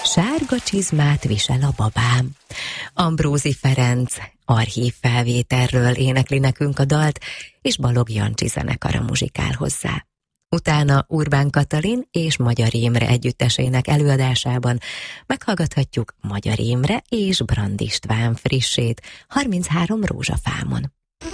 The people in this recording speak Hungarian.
Sárga csizmát visel a babám. Ambrózi Ferenc archív felvételről énekli nekünk a dalt, és Balogh Jancsi zenekara muzsikál hozzá. Utána Urbán Katalin és Magyar Imre együttesének előadásában meghallgathatjuk Magyar Imre és Brand István frissét 33 rózsafámon.